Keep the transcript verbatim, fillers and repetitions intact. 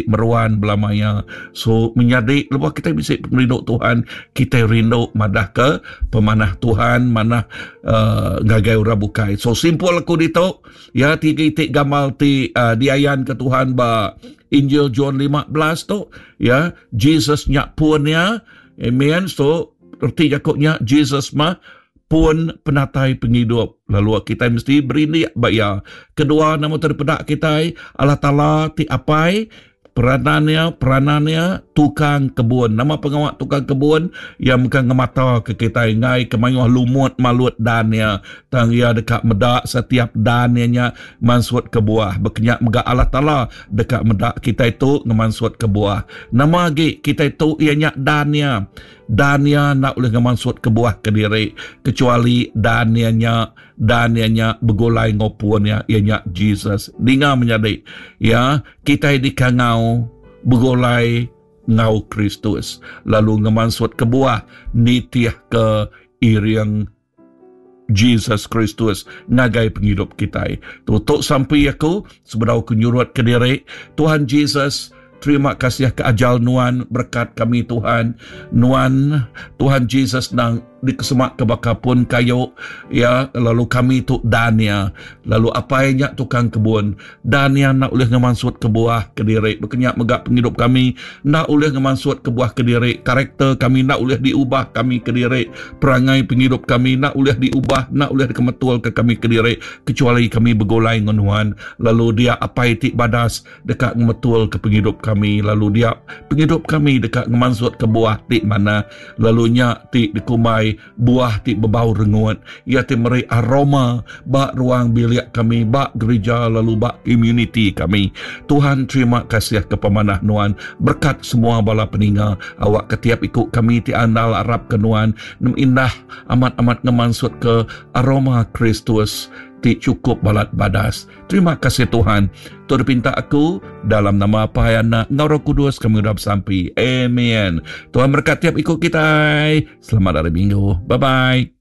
meruan belamaya. So menyadik lepas kita bisa rindu Tuhan, kita rindu madah ke pemanah Tuhan, manah uh, ngagai ura bukai. So simple aku dito, ya tiga itik gamal ti uh, diayan ke Tuhan ba Injil John lima belas tu, ya Jesus nyak punya, amen. So erti jakutnya Jesus mah pun penatai penghidup. Lalu kita mesti beri baya. Kedua, nama terpedak kita Allah Ta'ala ti apai peranannya, peranannya tukang kebun. Nama pengawak tukang kebun yang bukan ngemata ke kita ngai kemayuh lumut malut dannya. Tang ia dekat medak setiap dannya mansut ke buah. Berkenyak megak Allah Ta'ala dekat medak kita itu ngemansut ke buah. Nama lagi kita itu ianya dannya. Dannya nak boleh ngemansut ke buah ke diri. Kecuali dannya dannya begolai ngopuannya ianya Jesus. Dengar menjadi ya kita di kangau begolai ngau Kristus lalu ngemansut ke buah nitiah ke iriang Jesus Kristus ngagai penghidup kita. Tutuk sampai aku sebenarnya aku nyurut ke diri Tuhan Jesus. Terima kasih ke ajal Nuan berkat kami Tuhan. Nuan Tuhan Jesus nang dikesemak ke bakapun kayu ya lalu kami tu dania lalu apa yang tukang kebun dania nak boleh ngemansut ke buah ke diri berkenyak megak penghidup kami nak boleh ngemansut ke buah ke diri karakter kami nak boleh diubah kami ke diri perangai penghidup kami nak boleh diubah nak boleh dikemetul ke kami ke diri kecuali kami bergolai dengan Tuhan lalu dia apa itik badas dekat ngemetul ke penghidup kami lalu dia penghidup kami dekat ngemansut ke buah tik mana lalunya tik dikumai buah ti berbau rengut ia ti meri aroma bak ruang bilik kami bak gereja lalu bak community kami. Tuhan terima kasih ke pemanah Nuan berkat semua bala peninga awak ketiap ikut kami ti andal Arab ke Nuan nem indah amat-amat ngemansut ke aroma Kristus ti cukup balat badas. Terima kasih Tuhan. Tuhan pinta aku dalam nama apa anak Roh Kudus kami udah sampai. Amen. Tuhan berkat tiap ikut kita. Selamat hari Minggu. Bye bye.